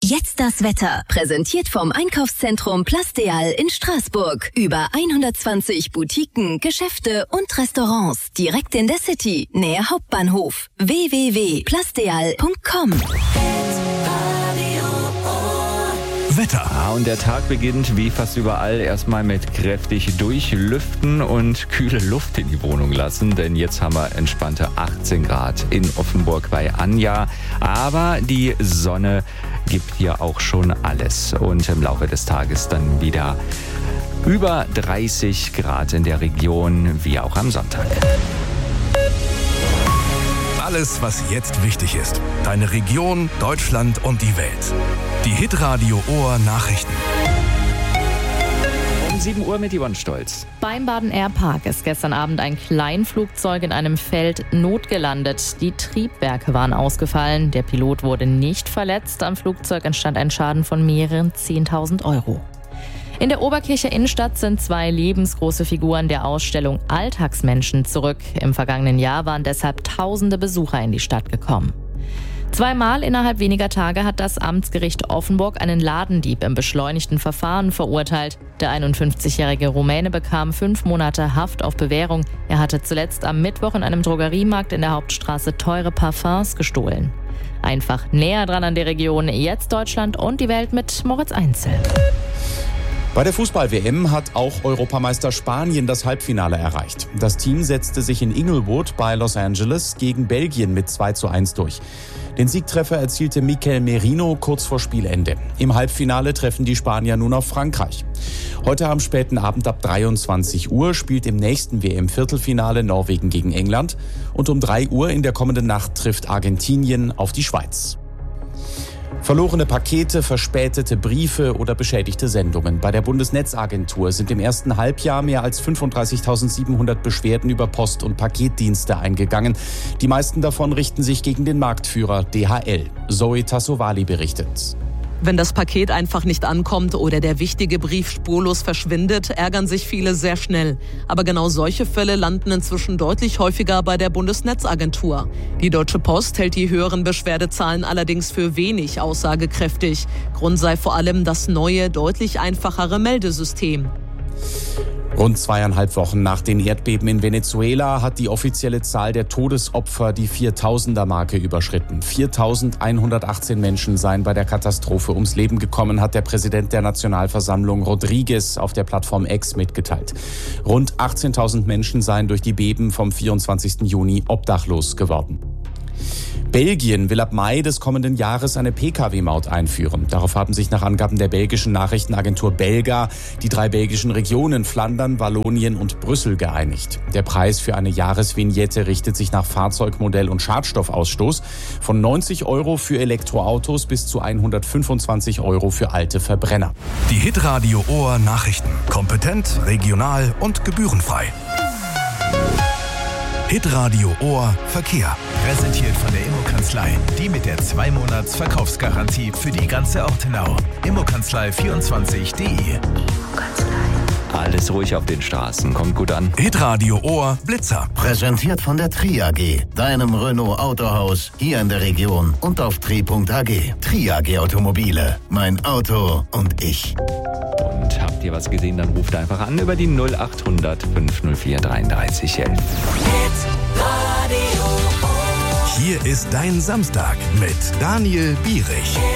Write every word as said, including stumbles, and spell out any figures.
Jetzt das Wetter. Präsentiert vom Einkaufszentrum Plasteal in Straßburg. Über hundertzwanzig Boutiquen, Geschäfte und Restaurants. Direkt in der City, nähe Hauptbahnhof. w w w punkt plasteal punkt com. Wetter. Ja, und der Tag beginnt wie fast überall erstmal mit kräftig durchlüften und kühle Luft in die Wohnung lassen, denn jetzt haben wir entspannte achtzehn Grad in Offenburg bei Anja. Aber die Sonne gibt hier auch schon alles und im Laufe des Tages dann wieder über dreißig Grad in der Region, wie auch am Sonntag. Alles, was jetzt wichtig ist. Deine Region, Deutschland und die Welt. Die Hitradio Ohr Nachrichten. Um sieben Uhr mit Yvonne Stolz. Beim Baden Air Park ist gestern Abend ein Kleinflugzeug in einem Feld notgelandet. Die Triebwerke waren ausgefallen. Der Pilot wurde nicht verletzt. Am Flugzeug entstand ein Schaden von mehreren zehntausend Euro. In der Oberkircher Innenstadt sind zwei lebensgroße Figuren der Ausstellung Alltagsmenschen zurück. Im vergangenen Jahr waren deshalb tausende Besucher in die Stadt gekommen. Zweimal innerhalb weniger Tage hat das Amtsgericht Offenburg einen Ladendieb im beschleunigten Verfahren verurteilt. Der einundfünfzigjährige Rumäne bekam fünf Monate Haft auf Bewährung. Er hatte zuletzt am Mittwoch in einem Drogeriemarkt in der Hauptstraße teure Parfums gestohlen. Einfach näher dran an der Region, jetzt Deutschland und die Welt mit Moritz Einzel. Bei der Fußball-W M hat auch Europameister Spanien das Halbfinale erreicht. Das Team setzte sich in Inglewood bei Los Angeles gegen Belgien mit zwei zu eins durch. Den Siegtreffer erzielte Mikel Merino kurz vor Spielende. Im Halbfinale treffen die Spanier nun auf Frankreich. Heute am späten Abend ab dreiundzwanzig Uhr spielt im nächsten W M-Viertelfinale Norwegen gegen England. Und um drei Uhr in der kommenden Nacht trifft Argentinien auf die Schweiz. Verlorene Pakete, verspätete Briefe oder beschädigte Sendungen. Bei der Bundesnetzagentur sind im ersten Halbjahr mehr als fünfunddreißigtausendsiebenhundert Beschwerden über Post- und Paketdienste eingegangen. Die meisten davon richten sich gegen den Marktführer D H L. Zoe Tassovali berichtet. Wenn das Paket einfach nicht ankommt oder der wichtige Brief spurlos verschwindet, ärgern sich viele sehr schnell. Aber genau solche Fälle landen inzwischen deutlich häufiger bei der Bundesnetzagentur. Die Deutsche Post hält die höheren Beschwerdezahlen allerdings für wenig aussagekräftig. Grund sei vor allem das neue, deutlich einfachere Meldesystem. Rund zweieinhalb Wochen nach den Erdbeben in Venezuela hat die offizielle Zahl der Todesopfer die viertausender-Marke überschritten. viertausendeinhundertachtzehn Menschen seien bei der Katastrophe ums Leben gekommen, hat der Präsident der Nationalversammlung Rodriguez auf der Plattform X mitgeteilt. Rund achtzehntausend Menschen seien durch die Beben vom vierundzwanzigsten Juni obdachlos geworden. Belgien will ab Mai des kommenden Jahres eine P K W-Maut einführen. Darauf haben sich nach Angaben der belgischen Nachrichtenagentur Belga die drei belgischen Regionen Flandern, Wallonien und Brüssel geeinigt. Der Preis für eine Jahresvignette richtet sich nach Fahrzeugmodell und Schadstoffausstoß von neunzig Euro für Elektroautos bis zu hundertfünfundzwanzig Euro für alte Verbrenner. Die Hitradio Ohr Nachrichten. Kompetent, regional und gebührenfrei. Hitradio Ohr Verkehr. Präsentiert von der Immokanzlei. Die mit der zwei Monats Verkaufsgarantie für die ganze Ortenau. Immokanzlei vierundzwanzig punkt de. Alles ruhig auf den Straßen, kommt gut an. Hitradio Ohr Blitzer. Präsentiert von der Tri A G, deinem Renault Autohaus hier in der Region und auf tri punkt a g. Tri A G Automobile, mein Auto und ich. Und habt ihr was gesehen, dann ruft einfach an über die null acht hundert fünf null vier dreiunddreißig elf. Hier ist dein Samstag mit Daniel Bierich.